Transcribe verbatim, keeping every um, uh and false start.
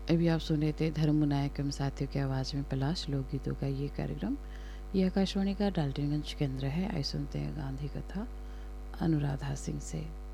अभी आप सुन रहे थे धर्म नायक एवं साथियों की आवाज़ में पलाश लोकगीतों का ये कार्यक्रम। यह आकाशवाणी का डाल्टनगंज केंद्र है। आइए सुनते हैं गांधी कथा अनुराधा सिंह से।